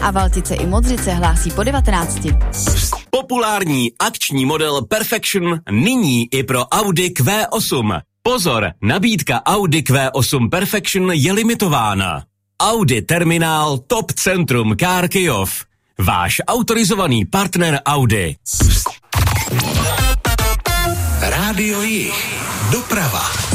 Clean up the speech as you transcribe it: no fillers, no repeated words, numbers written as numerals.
a Valtice i Modřice hlásí po 19. Populární akční model Perfection nyní i pro Audi Q8. Pozor, nabídka Audi Q8 Perfection je limitována. Audi Terminál Top Centrum Car Kyjov. Váš autorizovaný partner Audi. Rádio Jih. Doprava.